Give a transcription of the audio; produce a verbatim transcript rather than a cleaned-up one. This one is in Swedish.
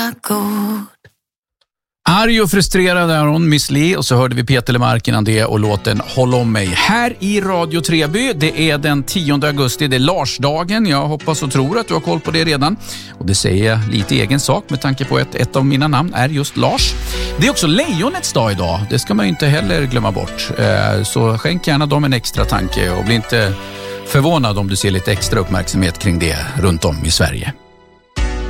Arg och frustrerad är hon, Miss Li, och så hörde vi Peter Lemark innan det och låten Håll om mig. Här i Radio Treby, det är den tionde augusti, det är Larsdagen. Jag hoppas och tror att du har koll på det redan. Och det säger jag lite egen sak med tanke på att ett av mina namn är just Lars. Det är också Lejonets dag idag, det ska man ju inte heller glömma bort. Så skänk gärna dem en extra tanke och bli inte förvånad om du ser lite extra uppmärksamhet kring det runt om i Sverige.